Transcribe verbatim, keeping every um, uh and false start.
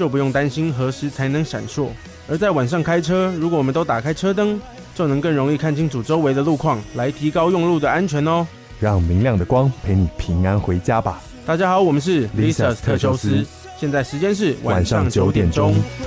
就不用担心何时才能闪烁。而在晚上开车，如果我们都打开车灯，就能更容易看清楚周围的路况，来提高用路的安全哦。 让明亮的光陪你平安回家吧。 大家好，我们是 Lisa's 特修斯， 现在时间是晚上九点钟。